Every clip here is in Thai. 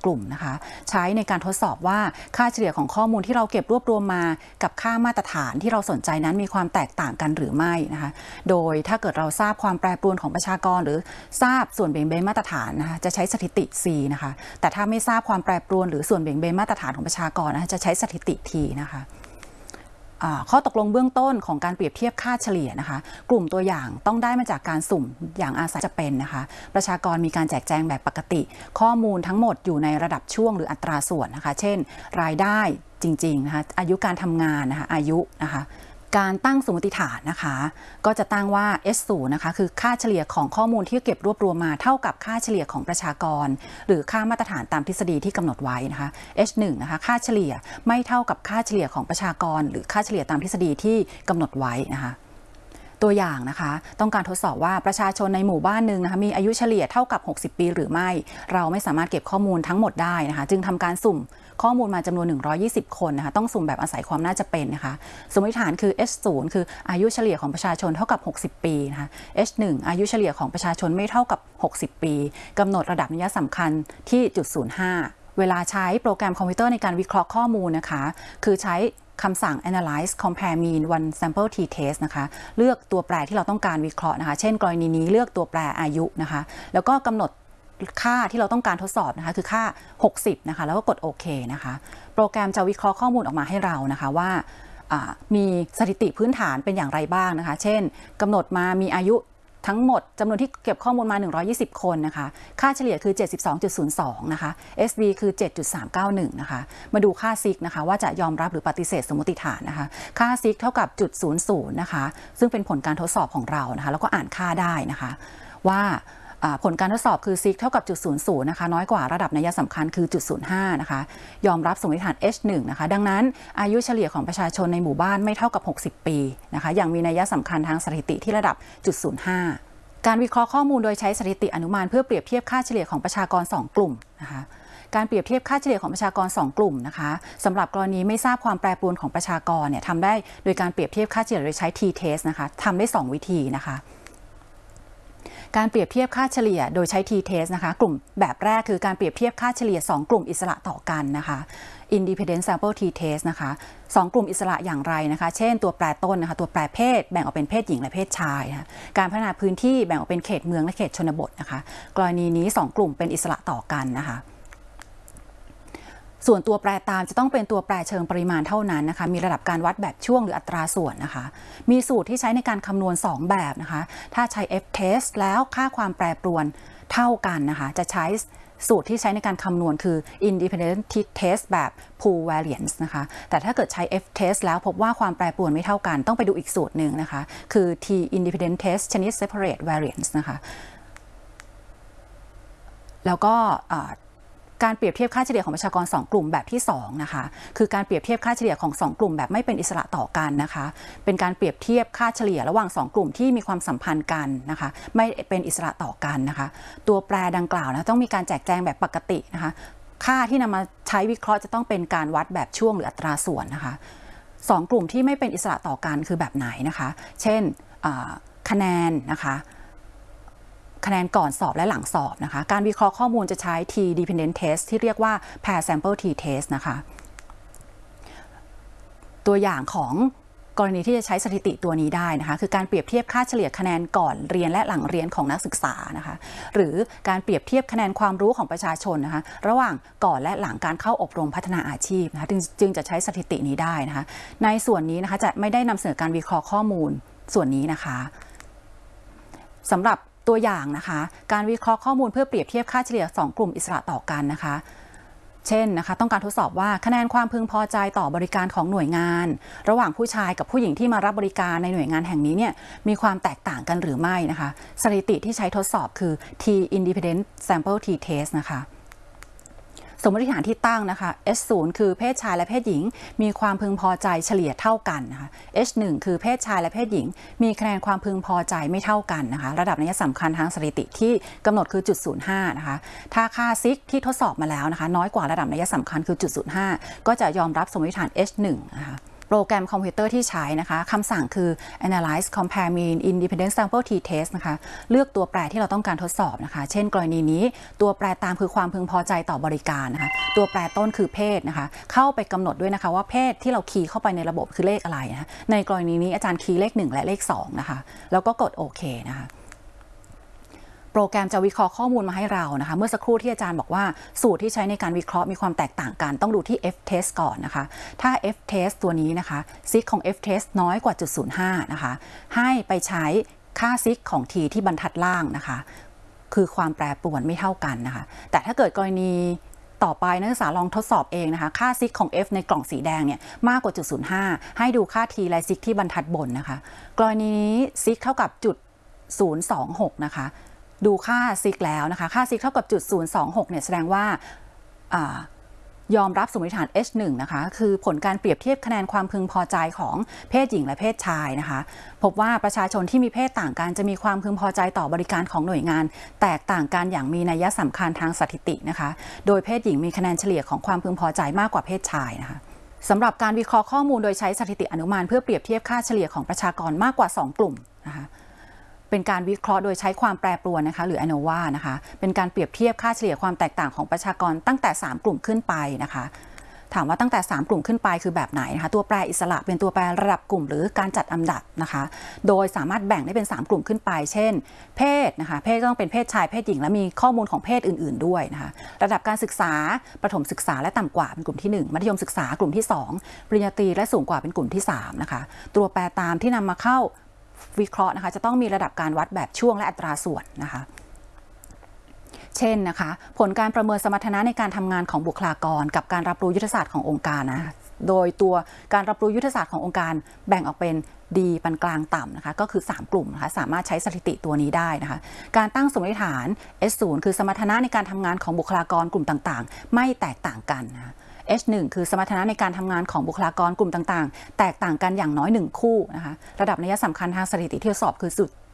กลุ่มนะคะใช้ในการทดสอบว่าค่าเฉลี่ยของข้อมูลที่เราเก็บรวบรวมมากับค่ามาตรฐานที่เราสนใจนั้นมีความแตกต่างกันหรือไม่นะคะโดยถ้าเกิดเราทราบความแปรปรวนของประชากรหรือทราบส่วนเบี่ยงเบนมาตรฐานนะคะจะใช้สถิติ C นะคะแต่ถ้าไม่ทราบความแปรปรวนหรือส่วนเบี่ยงเบนมาตรฐานของประชากรนะคะจะใช้สถิติ T นะคะข้อตกลงเบื้องต้นของการเปรียบเทียบค่าเฉลี่ยนะคะกลุ่มตัวอย่างต้องได้มาจากการสุ่มอย่างอาศัยจะเป็นนะคะประชากรมีการแจกแจงแบบปกติข้อมูลทั้งหมดอยู่ในระดับช่วงหรืออัตราส่วนนะคะเช่นรายได้จริงๆนะคะอายุการทำงานนะคะอายุนะคะการตั้งสมมติฐานนะคะก็จะตั้งว่า S0 นะคะคือค่าเฉลี่ยของข้อมูลที่เก็บรวบรวมมาเท่ากับค่าเฉลี่ยของประชากรหรือค่ามาตรฐานตามทฤษฎีที่กำหนดไว้นะคะ H1 นะคะค่าเฉลี่ยไม่เท่ากับค่าเฉลี่ยของประชากรหรือค่าเฉลี่ยตามทฤษฎีที่กำหนดไว้นะคะตัวอย่างนะคะต้องการทดสอบว่าประชาชนในหมู่บ้านหนึ่งนะคะมีอายุเฉลี่ยเท่ากับ60ปีหรือไม่เราไม่สามารถเก็บข้อมูลทั้งหมดได้นะคะจึงทำการสุ่มข้อมูลมาจำนวน120คนนะคะต้องสุ่มแบบอาศัยความน่าจะเป็นนะคะสมมติฐานคือ H0 คืออายุเฉลี่ยของประชาชนเท่ากับ60ปีนะคะ H1 อายุเฉลี่ยของประชาชนไม่เท่ากับ60ปีกำหนดระดับนัยสำคัญที่0.05เวลาใช้โปรแกรมคอมพิวเตอร์ในการวิเคราะห์ข้อมูลนะคะคือใช้คำสั่ง analyze compare mean one sample t test นะคะเลือกตัวแปรที่เราต้องการวิเคราะห์นะคะเช่นกรณีนี้เลือกตัวแปรอายุนะคะแล้วก็กำหนดค่าที่เราต้องการทดสอบนะคะคือค่า60นะคะแล้วก็กดโอเคนะคะโปรแกรมจะวิเคราะห์ข้อมูลออกมาให้เรานะคะว่ามีสถิติพื้นฐานเป็นอย่างไรบ้างนะคะเช่นกำหนดมามีอายุทั้งหมดจำนวนที่เก็บข้อมูลมา120คนนะคะค่าเฉลี่ยคือ 72.02 นะคะ SV คือ 7.391 นะคะมาดูค่าซิกนะคะว่าจะยอมรับหรือปฏิเสธสมมติฐานนะคะค่าซิกเท่ากับ0.00นะคะซึ่งเป็นผลการทดสอบของเรานะคะแล้วก็อ่านค่าได้นะคะว่าผลการทดสอบคือซิกเท่ากับ0.00นะคะน้อยกว่าระดับนัยสำคัญคือ0.05นะคะยอมรับสมมติฐาน H1 นะคะดังนั้นอายุเฉลี่ยของประชาชนในหมู่บ้านไม่เท่ากับ60ปีนะคะอย่างมีนัยสำคัญทางสถิติที่ระดับ0.05การวิเคราะห์ข้อมูลโดยใช้สถิติอนุมานเพื่อเปรียบเทียบค่าเฉลี่ยของประชากร2กลุ่มนะคะการเปรียบเทียบค่าเฉลี่ยของประชากร2กลุ่มนะคะสำหรับกรณีไม่ทราบความแปรปรวนของประชากรเนี่ยทำได้โดยการเปรียบเทียบค่าเฉลี่ยโดยใช้ t test นะคะทำได้2วิธีนะคะการเปรียบเทียบค่าเฉลี่ยโดยใช้ t test นะคะกลุ่มแบบแรกคือการเปรียบเทียบค่าเฉลี่ย2กลุ่มอิสระต่อกันนะคะ independent sample t test นะคะ2กลุ่มอิสระอย่างไรนะคะเช่นตัวแปรต้นนะคะตัวแปรเพศแบ่งออกเป็นเพศหญิงและเพศชายนะคะการพัฒนาพื้นที่แบ่งออกเป็นเขตเมืองและเขตชนบทนะคะกรณีนี้2กลุ่มเป็นอิสระต่อกันนะคะส่วนตัวแปรตามจะต้องเป็นตัวแปรเชิงปริมาณเท่านั้นนะคะมีระดับการวัดแบบช่วงหรืออัตราส่วนนะคะมีสูตรที่ใช้ในการคำนวณ2แบบนะคะถ้าใช้ F test แล้วค่าความแปรปรวนเท่ากันนะคะจะใช้สูตรที่ใช้ในการคำนวณคือ independent test แบบ pool variance นะคะแต่ถ้าเกิดใช้ F test แล้วพบว่าความแปรปรวนไม่เท่ากันต้องไปดูอีกสูตรหนึ่งนะคะคือ T independent test ชนิด separate variance นะคะแล้วก็การเปรียบเทียบค่าเฉลี่ยของประชากร2กลุ่มแบบที่2นะคะคือการเปรียบเทียบค่าเฉลี่ยของ2กลุ่มแบบไม่เป็นอิสระต่อกันนะคะเป็นการเปรียบเทียบค่าเฉลี่ยระหว่าง2กลุ่มที่มีความสัมพันธ์กันนะคะไม่เป็นอิสระต่อกันนะคะตัวแปรดังกล่าวนะต้องมีการแจกแจงแบบปกตินะคะค่าที่นำมาใช้วิเคราะห์จะต้องเป็นการวัดแบบช่วงหรืออัตราส่วนนะคะ2กลุ่มที่ไม่เป็นอิสระต่อกันคือแบบไหนนะคะเช่นคะแนนนะคะคะแนนก่อนสอบและหลังสอบนะคะการวิเคราะห์ข้อมูลจะใช้ T dependent test ที่เรียกว่า pair sample T test นะคะตัวอย่างของกรณีที่จะใช้สถิติตัวนี้ได้นะคะคือการเปรียบเทียบค่าเฉลี่ยคะแนนก่อนเรียนและหลังเรียนของนักศึกษานะคะหรือการเปรียบเทียบคะแนนความรู้ของประชาชนนะคะระหว่างก่อนและหลังการเข้าอบรมพัฒนาอาชีพนะคะจึงจะใช้สถิตินี้ได้นะคะในส่วนนี้นะคะจะไม่ได้นำเสนอการวิเคราะห์ข้อมูลส่วนนี้นะคะสำหรับตัวอย่างนะคะการวิเคราะห์ข้อมูลเพื่อเปรียบเทียบค่าเฉลี่ย2กลุ่มอิสระต่อกันนะคะเช่นนะคะต้องการทดสอบว่าคะแนนความพึงพอใจต่อบริการของหน่วยงานระหว่างผู้ชายกับผู้หญิงที่มารับบริการในหน่วยงานแห่งนี้เนี่ยมีความแตกต่างกันหรือไม่นะคะสถิติที่ใช้ทดสอบคือ T independent sample T test นะคะสมมติฐานที่ตั้งนะคะ S0 คือเพศชายและเพศหญิงมีความพึงพอใจเฉลี่ยเท่ากันนะคะ H1 คือเพศชายและเพศหญิงมีคะแนนความพึงพอใจไม่เท่ากันนะคะระดับนัยสำคัญทางสถิติที่กำหนดคือ0.05นะคะถ้าค่าซิกที่ทดสอบมาแล้วนะคะน้อยกว่าระดับนัยสำคัญคือ0.05ก็จะยอมรับสมมติฐาน H1 นะคะโปรแกรมคอมพิวเตอร์ที่ใช้นะคะคำสั่งคือ analyze compare mean independent sample t-test นะคะเลือกตัวแปรที่เราต้องการทดสอบนะคะเช่นกรณีนี้ตัวแปรตามคือความพึงพอใจต่อบริการนะคะตัวแปรต้นคือเพศนะคะเข้าไปกำหนดด้วยนะคะว่าเพศที่เราคีย์เข้าไปในระบบคือเลขอะไรนะในกรณีนี้อาจารย์คีย์เลข1และเลข2นะคะแล้วก็กดโอเคนะคะโปรแกรมจะวิเคราะห์ข้อมูลมาให้เรานะคะเมื่อสักครู่ที่อาจารย์บอกว่าสูตรที่ใช้ในการวิเคราะห์มีความแตกต่างกันต้องดูที่ f-test ก่อนนะคะถ้า f-test ตัวนี้นะคะซิกของ f-test น้อยกว่า 0.05 นะคะให้ไปใช้ค่าซิกของ t ที่บรรทัดล่างนะคะคือความแปรปรวนไม่เท่ากันนะคะแต่ถ้าเกิดกรณีต่อไปนักศึกษาลองทดสอบเองนะคะค่าซิกของ f ในกล่องสีแดงเนี่ยมากกว่า 0.05 ให้ดูค่า t และซิกที่บรรทัดบนนะคะกรณีนี้ซิกเท่ากับ 0.026 นะคะดูค่าซิกแล้วนะคะค่าซิกเท่ากับ 0.026 เนี่ยแสดงว่ายอมรับสมมติฐาน H1 นะคะคือผลการเปรียบเทียบคะแนนความพึงพอใจของเพศหญิงและเพศชายนะคะพบว่าประชาชนที่มีเพศต่างกันจะมีความพึงพอใจต่อบริการของหน่วยงานแตกต่างกันอย่างมีนัยสำคัญทางสถิตินะคะโดยเพศหญิงมีคะแนนเฉลี่ยของความพึงพอใจมากกว่าเพศชายนะคะสำหรับการวิเคราะห์ข้อมูลโดยใช้สถิติอนุมานเพื่อเปรียบเทียบค่าเฉลี่ยของประชากรมากกว่า2กลุ่มนะคะเป็นการวิเคราะห์โดยใช้ความแปรปรวนนะคะหรือ ANOVA นะคะเป็นการเปรียบเทียบค่าเฉลี่ยความแตกต่างของประชากรตั้งแต่3กลุ่มขึ้นไปนะคะถามว่าตั้งแต่3กลุ่มขึ้นไปคือแบบไหนนะคะตัวแปรอิสระเป็นตัวแปรระดับกลุ่มหรือการจัดอันดับนะคะโดยสามารถแบ่งได้เป็น3กลุ่มขึ้นไปเช่นเพศนะคะเพศต้องเป็นเพศชายเพศหญิงและมีข้อมูลของเพศอื่นๆด้วยนะคะระดับการศึกษาประถมศึกษาและต่ำกว่าเป็นกลุ่มที่1มัธยมศึกษากลุ่มที่2ปริญญาตรีและสูงกว่าเป็นกลุ่มที่3นะคะตัวแปรตามที่นำมาเข้าวิเคราะห์นะคะจะต้องมีระดับการวัดแบบช่วงและอัตราส่วนนะคะเช่นนะคะผลการประเมินสมรรถนะในการทำงานของบุคลากรกับการรับรู้ยุทธศาสตร์ขององค์การนะโดยตัวการรับรู้ยุทธศาสตร์ขององค์การแบ่งออกเป็นดีปานกลางต่ำนะคะก็คือ3กลุ่มนะคะสามารถใช้สถิติตัวนี้ได้นะคะการตั้งสมมติฐาน S0 คือสมรรถนะในการทำงานของบุคลากรกลุ่มต่างๆไม่แตกต่างกันนะH1 คือสมรรถนะในการทำงานของบุคลากรกลุ่มต่างๆแตกต่างกันอย่างน้อย1คู่นะคะระดับนัยสำคัญทางสถิติที่ทดสอบคือ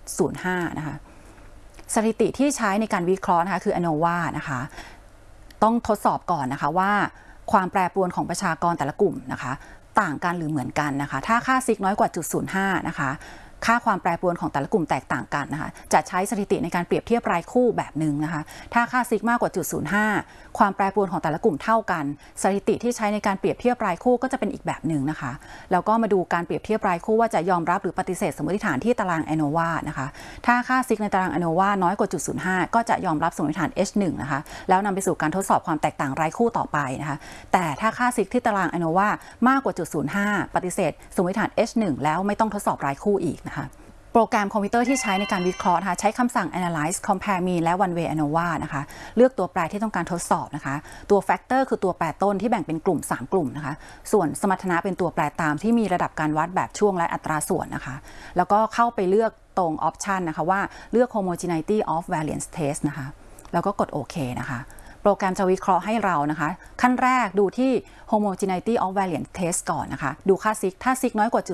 0.05 นะคะสถิติที่ใช้ในการวิเคราะห์นะคะคือ ANOVA นะคะต้องทดสอบก่อนนะคะว่าความแปรปรวนของประชากรแต่ละกลุ่มนะคะต่างกันหรือเหมือนกันนะคะถ้าค่าซิกน้อยกว่า 0.05 นะคะค่าความแปรปรวนของแต่ละกลุ่มแตกต่างกันนะคะจะใช้สถิติในการเปรียบเทียบรายคู่แบบหนึ่งนะคะถ้าค่าซิกมากกว่า 0.05 ความแปรปรวนของแต่ละกลุ่มเท่ากันสถิติที่ใช้ในการเปรียบเทียบรายคู่ก็จะเป็นอีกแบบหนึ่งนะคะแล้วก็มาดูการเปรียบเทียบรายคู่ว่าจะยอมรับหรือปฏิเสธสมมติฐานที่ตาราง ANOVA นะคะถ้าค่าซิกในตาราง ANOVA น้อยกว่า 0.05 ก็จะยอมรับสมมติฐาน H1 นะคะแล้วนำไปสู่การทดสอบความแตกต่างรายคู่ต่อไปนะคะแต่ถ้าค่าซิกที่ตาราง ANOVA มากกว่า 0.05 ปฏิเสธสมมติฐาน H1 แล้วไม่ต้องทดสอบรายคู่อีกนะคะโปรแกรมคอมพิวเตอร์ที่ใช้ในการวิเคราะห์นะคะใช้คำสั่ง analyze compare mean และ one way ANOVA นะคะเลือกตัวแปรที่ต้องการทดสอบนะคะตัว factor คือตัวแปรต้นที่แบ่งเป็นกลุ่ม3กลุ่มนะคะส่วนสมรรถนะเป็นตัวแปรตามที่มีระดับการวัดแบบช่วงและอัตราส่วนนะคะแล้วก็เข้าไปเลือกตรง option นะคะว่าเลือก homogeneity of variance test นะคะแล้วก็กดโอเคนะคะโปรแกรมจะวิเคราะห์ให้เรานะคะขั้นแรกดูที่ homogeneity of variance test ก่อนนะคะดูค่าซิกถ้าซิกน้อยกว่า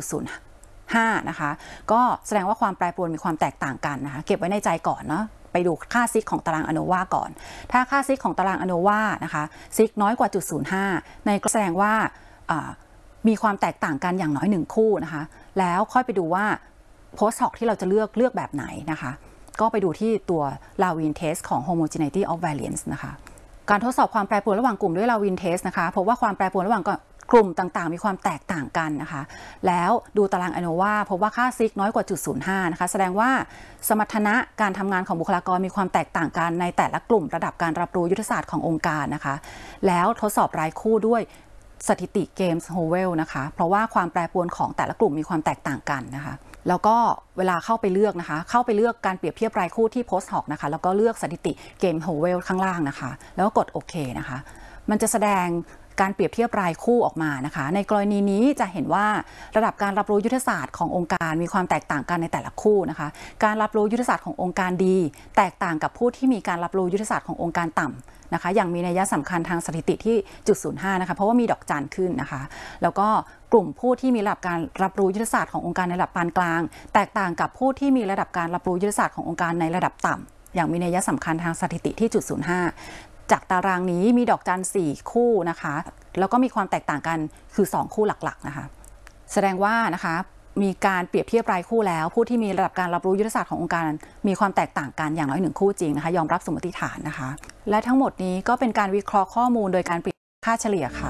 0.5 นะคะก็แสดงว่าความแปรปรวนมีความแตกต่างกันนะคะเก็บไว้ในใจก่อนเนาะไปดูค่าซิกของตาราง ANOVA ก่อนถ้าค่าซิกของตาราง ANOVA นะคะซิกน้อยกว่า 0.05 ในก็แสดงว่ามีความแตกต่างกันอย่างน้อย1คู่นะคะแล้วค่อยไปดูว่า post hoc ที่เราจะเลือกแบบไหนนะคะก็ไปดูที่ตัว Lawin test ของ homogeneity of variance นะคะการทดสอบความแปรปรวนระหว่างกลุ่มด้วย Lawin test นะคะพบว่าความแปรปรวนระหว่างกลุ่มต่างๆมีความแตกต่างกันนะคะแล้วดูตาราง ANOVA พบว่าค่าซิกน้อยกว่า 0.05 นะคะแสดงว่าสมรรถนะการทำงานของบุคลากรมีความแตกต่างกันในแต่ละกลุ่มระดับการรับรู้ยุทธศาสตร์ขององค์การนะคะแล้วทดสอบรายคู่ด้วยสถิติเกมส์โฮเวลนะคะเพราะว่าความแปรปรวนของแต่ละกลุ่มมีความแตกต่างกันนะคะแล้วก็เวลาเข้าไปเลือกนะคะเข้าไปเลือกการเปรียบเทียบรายคู่ที่ post hoc นะคะแล้วก็เลือกสถิติเกมโฮเวลข้างล่างนะคะแล้วก็กดโอเคนะคะมันจะแสดงการเปรียบเทียบรายคู่ออกมานะคะในกรณีนี้จะเห็นว่าระดับการรับรู้ยุทธศาสตร์ขององค์การมีความแตกต่างกันในแต่ละคู่นะคะการรับรู้ยุทธศาสตร์ขององค์การดีแตกต่างกับผู้ที่มีการรับรู้ยุทธศาสตร์ขององค์การต่ำนะคะอย่างมีนัยสำคัญทางสถิติที่ 0.05 นะคะเพราะว่ามีดอกจันขึ้นนะคะแล้วก็กลุ่มผู้ที่มีระดับการรับรู้ยุทธศาสตร์ขององค์การในระดับปานกลางแตกต่างกับผู้ที่มีระดับการรับรู้ยุทธศาสตร์ขององค์การในระดับต่ำอย่างมีนัยสำคัญทางสถิติที่ 0.05 จากตารางนี้มีดอกจัน4คู่นะคะแล้วก็มีความแตกต่างกันคือ2คู่หลักๆนะคะแสดงว่านะคะมีการเปรียบเทียบรายคู่แล้วผู้ที่มีระดับการรับรู้ยุทธศาสตร์ขององค์การมีความแตกต่างกันอย่างน้อย1 คู่จริงนะคะยอมรับสมมติฐานนะคะและทั้งหมดนี้ก็เป็นการวิเคราะห์ข้อมูลโดยการเปรียบค่าเฉลี่ยค่ะ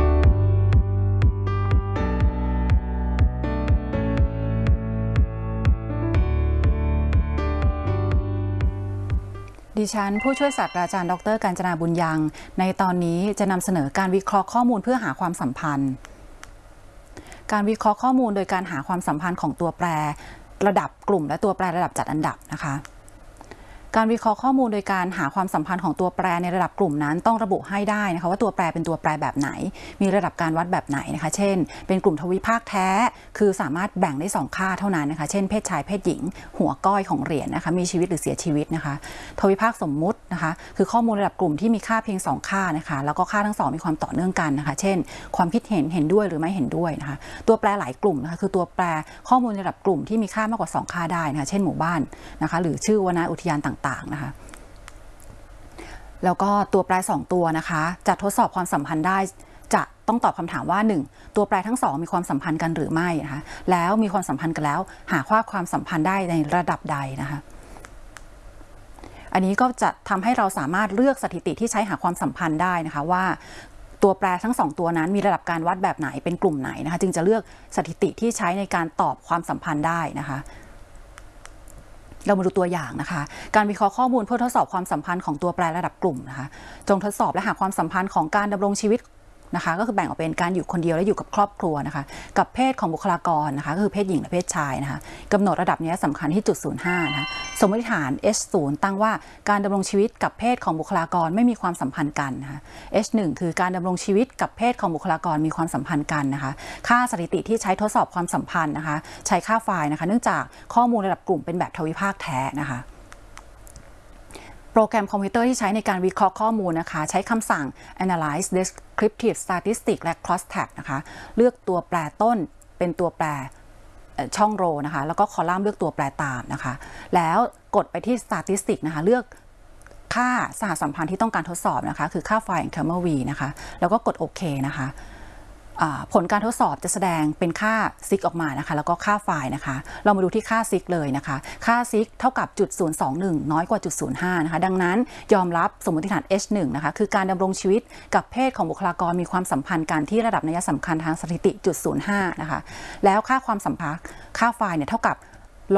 ดิฉันผู้ช่วยศาสตราจารย์ดร.กาญจนาบุญยังในตอนนี้จะนำเสนอการวิเคราะห์ข้อมูลเพื่อหาความสัมพันธ์การวิเคราะห์ข้อมูลโดยการหาความสัมพันธ์ของตัวแปรระดับกลุ่มและตัวแปรระดับจัดอันดับนะคะการวิเคราะห์ข้อมูลโดยการหาความสัมพันธ์ของตัวแปรในระดับกลุ่มนั้นต้องระบุให้ได้นะคะว่าตัวแปรเป็นตัวแปรแบบไหนมีระดับการวัดแบบไหนนะคะเช่นเป็นกลุ่มทวิภาคแท้คือสามารถแบ่งได้2ค่าเท่านั้นนะคะเช่นเพศชายเพศหญิงหัวก้อยของเหรียญนะคะมีชีวิตหรือเสียชีวิตนะคะทวิภาคสมมุตินะคะคือข้อมูลระดับกลุ่มที่มีค่าเพียง2ค่านะคะแล้วก็ค่าทั้ง2มีความต่อเนื่องกันนะคะเช่นความคิดเห็นด้วยหรือไม่เห็นด้วยนะคะตัวแปรหลายกลุ่มนะคะคือตัวแปรข้อมูลระดับกลุ่มที่มีค่ามากกว่า2ค่าได้นะคะเช่นหมู่บ้านนะคะหรือชื่อวรรณอุทยานต่างๆนะคะแล้วก็ตัวแปร2ตัวนะคะจะทดสอบความสัมพันธ์ได้จะต้องตอบคำถามว่า1ตัวแปรทั้ง2มีความสัมพันธ์กันหรือไม่นะคะแล้วมีความสัมพันธ์กันแล้วหาความสัมพันธ์ได้ในระดับใดนะคะอันนี้ก็จะทำให้เราสามารถเลือกสถิติที่ใช้หาความสัมพันธ์ได้นะคะว่าตัวแปรทั้ง2ตัวนั้นมีระดับการวัดแบบไหนเป็นกลุ่มไหนนะคะจึงจะเลือกสถิติที่ใช้ในการตอบความสัมพันธ์ได้นะคะเรามาดูตัวอย่างนะคะการวิเคราะห์ข้อมูลเพื่อทดสอบความสัมพันธ์ของตัวแปรระดับกลุ่มนะคะจงทดสอบและหาความสัมพันธ์ของการดำรงชีวิตนะคะก็คือแบ่งออกเป็นการอยู่คนเดียวและอยู่กับครอบครัวนะคะกับเพศของบุคลากรนะคะก็คือเพศหญิงและเพศชายนะคะกำหนดระดับนี้สำคัญที่จุด05นะคะสมมติฐาน H0 ตั้งว่าการดำรงชีวิตกับเพศของบุคลากรไม่มีความสัมพันธ์กันนะคะ H1 คือการดำรงชีวิตกับเพศของบุคลากรมีความสัมพันธ์กันนะคะค่าสถิติที่ใช้ทดสอบความสัมพันธ์นะคะใช้ค่าไฟล์นะคะเนื่องจากข้อมูลระดับกลุ่มเป็นแบบทวิภาคแท้นะคะโปรแกรมคอมพิวเตอร์ที่ใช้ในการวิเคราะห์ข้อมูลนะคะใช้คำสั่ง analyze descriptive statistics และ crosstab นะคะเลือกตัวแปรต้นเป็นตัวแปรช่องโรนะคะแล้วก็คอลัมน์เลือกตัวแปรตามนะคะแล้วกดไปที่ statistics นะคะเลือกค่าสหสัมพันธ์ที่ต้องการทดสอบนะคะคือค่าไฟล์ thermal v นะคะแล้วก็กดโอเคนะคะผลการทดสอบจะแสดงเป็นค่าซิกออกมานะคะแล้วก็ค่าไฟล์นะคะเรามาดูที่ค่าซิกเลยนะคะค่าซิกเท่ากับ0.021น้อยกว่า0.05นะคะดังนั้นยอมรับสมมติฐาน H1 นะคะคือการดำรงชีวิตกับเพศของบุคลากรมีความสัมพันธ์กันที่ระดับนัยสำคัญทางสถิติ0.05นะคะแล้วค่าความสัมพันธ์ค่าไฟล์เนี่ยเท่ากับ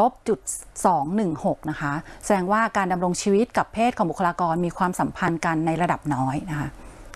-216นะคะแสดงว่าการดำรงชีวิตกับเพศของบุคลากรมีความสัมพันธ์กันในระดับน้อยนะคะ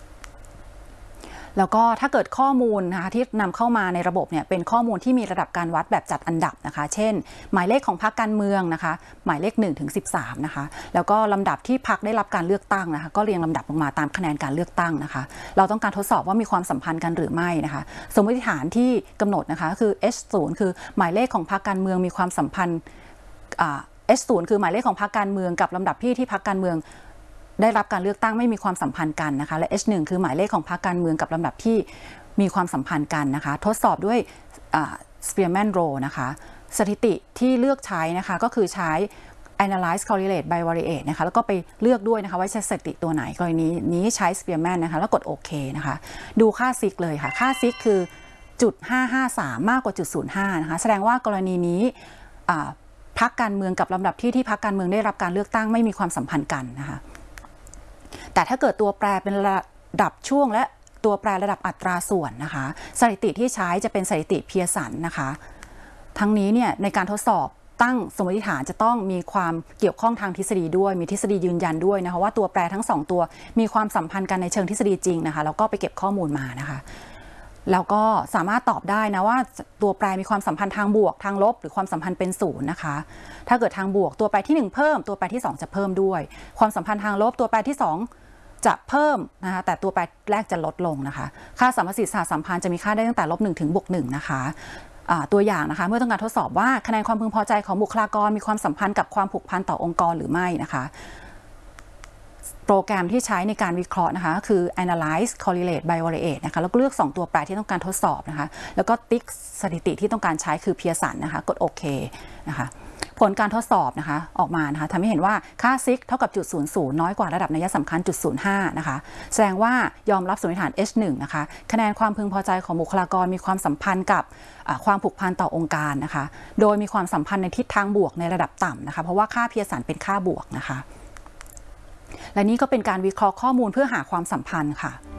แล้วก็ถ้าเกิดข้อมูลนะคะที่นำเข้ามาในระบบเนี่ยเป็นข้อมูลที่มีระดับการวัดแบบจัดอันดับนะคะเช่นหมายเลขของพรรคการเมืองนะคะหมายเลข1 ถึง 13นะคะแล้วก็ลำดับที่พรรคได้รับการเลือกตั้งนะคะก็เรียงลำดับลงมาตามคะแนนการเลือกตั้งนะคะเราต้องการทดสอบว่ามีความสัมพันธ์กันหรือไม่นะคะสมมติฐานที่กำหนดนะคะคือ H0 คือหมายเลขของพรรคการเมืองมีความสัมพันธ์H0 คือหมายเลขของพรรคการเมืองกับลำดับที่พรรคการเมืองได้รับการเลือกตั้งไม่มีความสัมพันธ์กันนะคะและ H1 คือหมายเลขของพรรคการเมืองกับลำดับที่มีความสัมพันธ์กันนะคะทดสอบด้วยSpearman Rule นะคะสถิติที่เลือกใช้นะคะก็คือใช้ Analyze Correlate Bivariate นะคะแล้วก็ไปเลือกด้วยนะคะว่าใช้สถิติตัวไหนกรณีนี้ใช้ Spearman นะคะแล้วกดโอเคนะคะดูค่าซิกเลยค่ะค่าซิกคือ0.553มากกว่า0.05นะคะแสดงว่ากรณีนี้พรรคการเมืองกับลำดับที่พรรคการเมืองได้รับการเลือกตั้งไม่มีความสัมพันธ์กันนะคะแต่ถ้าเกิดตัวแปรเป็นระดับช่วงและตัวแปรระดับอัตราส่วนนะคะสถิติที่ใช้จะเป็นสถิติเพียร์สันนะคะทั้งนี้เนี่ยในการทดสอบตั้งสมมติฐานจะต้องมีความเกี่ยวข้องทางทฤษฎีด้วยมีทฤษฎียืนยันด้วยนะคะว่าตัวแปรทั้ง2ตัวมีความสัมพันธ์กันในเชิงทฤษฎีจริงนะคะแล้วก็ไปเก็บข้อมูลมานะคะแล้วก็สามารถตอบได้นะว่าตัวแปรมีความสัมพันธ์ทางบวกทางลบหรือความสัมพันธ์เป็นศูนย์นะคะถ้าเกิดทางบวกตัวแปรที่1เพิ่มตัวแปรที่2จะเพิ่มด้วยความสัมพันธ์ทางลบตัวแปรที่2จะเพิ่มนะคะแต่ตัวแปรแรกจะลดลงนะคะค่าสัมประสิทธิ์สหสัมพันธ์จะมีค่าได้ตั้งแต่-1 ถึง+1นะคะตัวอย่างนะคะเมื่อต้องการทดสอบว่าคะแนนความพึงพอใจของบุคลากรมีความสัมพันธ์กับความผูกพันต่อองค์กรหรือไม่นะคะโปรแกรมที่ใช้ในการวิเคราะห์นะคะคือ analyze correlate bivariate นะคะแล้วก็เลือก2ตัวแปรที่ต้องการทดสอบนะคะแล้วก็ติ๊กสถิติที่ต้องการใช้คือเพียร์สันนะคะกดโอเคนะคะผลการทดสอบนะคะออกมานะคะทำให้เห็นว่าค่าซิกเท่ากับจุด00น้อยกว่าระดับนัยสำคัญจุด05นะคะแสดงว่ายอมรับสมมติฐาน H1 นะคะคะแนนความพึงพอใจของบุคลากรมีความสัมพันธ์กับความผูกพันต่อองค์การนะคะโดยมีความสัมพันธ์ในทิศทางบวกในระดับต่ำนะคะเพราะว่าค่า Pearson เป็นค่าบวกนะคะและนี่ก็เป็นการวิเคราะห์ข้อมูลเพื่อหาความสัมพันธ์ค่ะ